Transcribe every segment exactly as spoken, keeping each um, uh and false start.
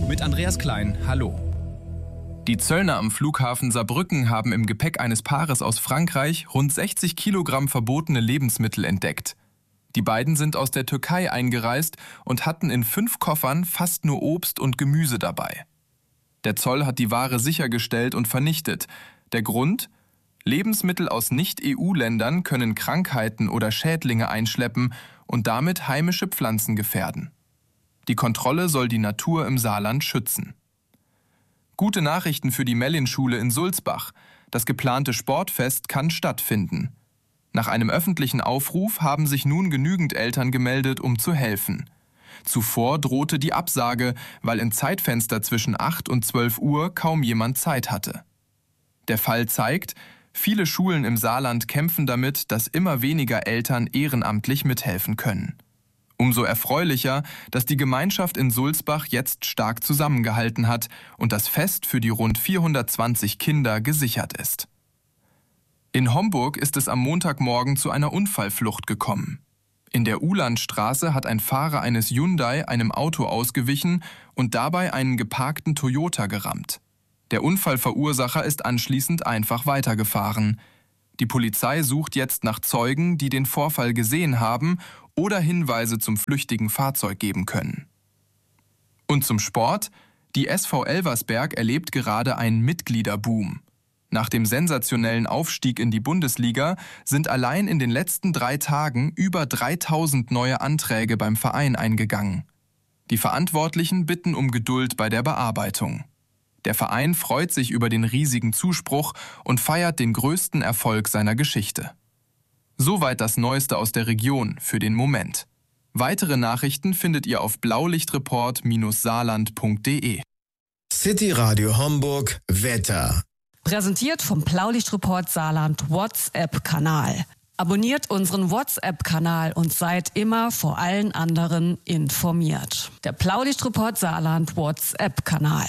mit Andreas Klein. Hallo. Die Zöllner am Flughafen Saarbrücken haben im Gepäck eines Paares aus Frankreich rund sechzig Kilogramm verbotene Lebensmittel entdeckt. Die beiden sind aus der Türkei eingereist und hatten in fünf Koffern fast nur Obst und Gemüse dabei. Der Zoll hat die Ware sichergestellt und vernichtet. Der Grund? Lebensmittel aus Nicht-E U-Ländern können Krankheiten oder Schädlinge einschleppen und damit heimische Pflanzen gefährden. Die Kontrolle soll die Natur im Saarland schützen. Gute Nachrichten für die Mellin-Schule in Sulzbach. Das geplante Sportfest kann stattfinden. Nach einem öffentlichen Aufruf haben sich nun genügend Eltern gemeldet, um zu helfen. Zuvor drohte die Absage, weil im Zeitfenster zwischen acht und zwölf Uhr kaum jemand Zeit hatte. Der Fall zeigt, viele Schulen im Saarland kämpfen damit, dass immer weniger Eltern ehrenamtlich mithelfen können. Umso erfreulicher, dass die Gemeinschaft in Sulzbach jetzt stark zusammengehalten hat und das Fest für die rund vierhundertzwanzig Kinder gesichert ist. In Homburg ist es am Montagmorgen zu einer Unfallflucht gekommen. In der Uhlandstraße hat ein Fahrer eines Hyundai einem Auto ausgewichen und dabei einen geparkten Toyota gerammt. Der Unfallverursacher ist anschließend einfach weitergefahren. Die Polizei sucht jetzt nach Zeugen, die den Vorfall gesehen haben oder Hinweise zum flüchtigen Fahrzeug geben können. Und zum Sport? Die S V Elversberg erlebt gerade einen Mitgliederboom. Nach dem sensationellen Aufstieg in die Bundesliga sind allein in den letzten drei Tagen über dreitausend neue Anträge beim Verein eingegangen. Die Verantwortlichen bitten um Geduld bei der Bearbeitung. Der Verein freut sich über den riesigen Zuspruch und feiert den größten Erfolg seiner Geschichte. Soweit das Neueste aus der Region für den Moment. Weitere Nachrichten findet ihr auf blaulichtreport Bindestrich saarland Punkt de. City Radio Homburg Wetter. Präsentiert vom Blaulichtreport Saarland WhatsApp-Kanal. Abonniert unseren WhatsApp-Kanal und seid immer vor allen anderen informiert. Der Blaulichtreport Saarland WhatsApp-Kanal.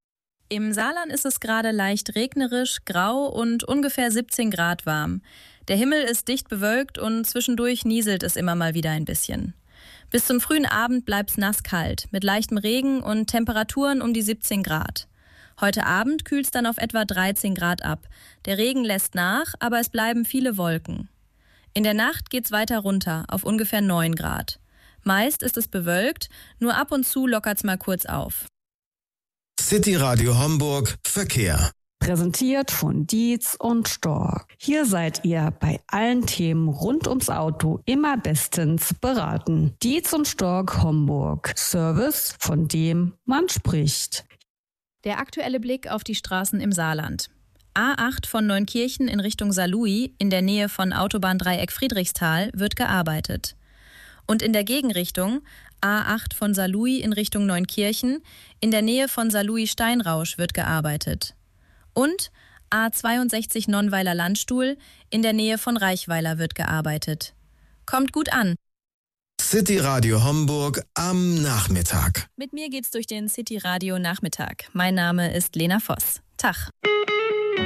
Im Saarland ist es gerade leicht regnerisch, grau und ungefähr siebzehn Grad warm. Der Himmel ist dicht bewölkt und zwischendurch nieselt es immer mal wieder ein bisschen. Bis zum frühen Abend bleibt es nasskalt, mit leichtem Regen und Temperaturen um die siebzehn Grad. Heute Abend kühlt es dann auf etwa dreizehn Grad ab. Der Regen lässt nach, aber es bleiben viele Wolken. In der Nacht geht's weiter runter, auf ungefähr neun Grad. Meist ist es bewölkt, nur ab und zu lockert's mal kurz auf. City Radio Homburg Verkehr. Präsentiert von Dietz und Stork. Hier seid ihr bei allen Themen rund ums Auto immer bestens beraten. Dietz und Stork Homburg. Service, von dem man spricht. Der aktuelle Blick auf die Straßen im Saarland. A acht von Neunkirchen in Richtung Saarlouis in der Nähe von Autobahndreieck Friedrichsthal wird gearbeitet. Und in der Gegenrichtung A acht von Saarlouis in Richtung Neunkirchen in der Nähe von Saarlouis-Steinrausch wird gearbeitet. Und A zweiundsechzig Nonnweiler Landstuhl in der Nähe von Reichweiler wird gearbeitet. Kommt gut an. City Radio Homburg am Nachmittag. Mit mir geht's durch den City Radio Nachmittag. Mein Name ist Lena Voss. Tag.